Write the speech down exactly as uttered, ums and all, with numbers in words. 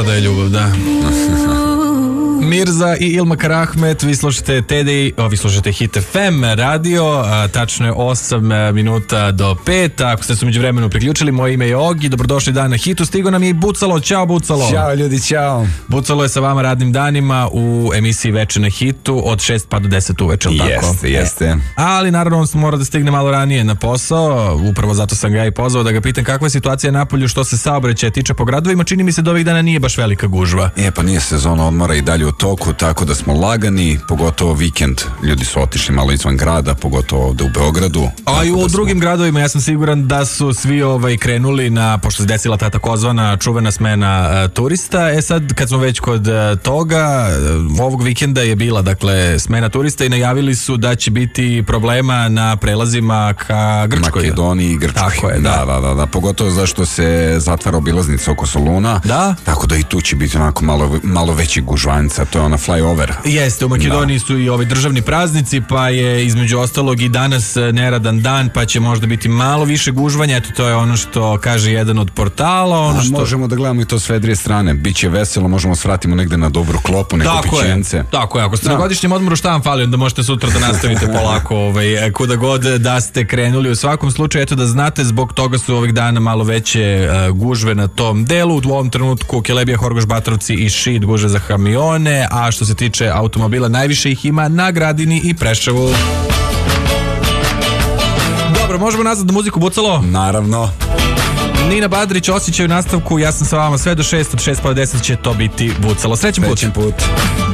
mora da je ljubav, da. Mirza i Ilmak Rahmet, vi slušate Teddy, o, vi slušate Hit F M radio, a, tačno je osam minuta do pet, ako ste se među vremenu priključili, moje ime je Ogi, dobrodošli dan na Hitu, stigo nam je i Bucalo, ćao Bucalo. Ćao ljudi, ćao. Bucalo je sa vama radnim danima u emisiji Veče na Hitu od šest pa do deset uveče, tako? Jeste, jeste. E, ali naravno on mora da stigne malo ranije na posao, upravo zato sam ga i pozvao da ga pitam kakva je situacija na polju što se saobraćaja tiče po gradovima, čini mi se da ovih dana nije baš velika gužva. E pa nije sezona odmora i dalje u toku, tako da smo lagani, pogotovo vikend, ljudi su otišli malo izvan grada, pogotovo ovde u Beogradu. A i u smo... drugim gradovima ja sam siguran da su svi ovaj krenuli na, pošto se desila ta takozvana čuvena smena uh, turista, e sad kad smo već kod uh, toga, uh, ovog vikenda je bila dakle smena turista i najavili su da će biti problema na prelazima ka Grčkoj. Makedoniji i Grčkoj. Tako je, da, da, da, da, pogotovo zašto se zatvara obilaznica oko Soluna. Da. Tako da i tu će biti onako malo, malo veći gužvanca, to je ona flyover. Jeste, u Makedoniji da. su i ovi državni praznici, pa je između ostalog i danas neradan dan, pa će možda biti malo više gužvanja, eto to je ono što kaže jedan od portala. Ono A, što... možemo da gledamo i to s vedrije strane, biće veselo, možemo svratimo negde na dobru klopu, neko tako pićence. Je, tako je, ako ste da. na godišnjem odmoru šta vam fali, onda možete sutra da nastavite polako ovaj, kuda god da ste krenuli. U svakom slučaju, eto da znate, zbog toga su ovih dana malo veće uh, gužve na tom delu. U ovom trenutku Kelebija, Horgoš, Batrovci i Šid guže za kamione, a što se tiče automobila, najviše ih ima na Gradini i Preševu. Dobro, možemo nazad na muziku, Bucalo? Naravno. Nina Badrić, Osjećaj u nastavku, ja sam sa vama sve do šest, od šest pa do deset će to biti Bucalo. Srećen put. Srećen put.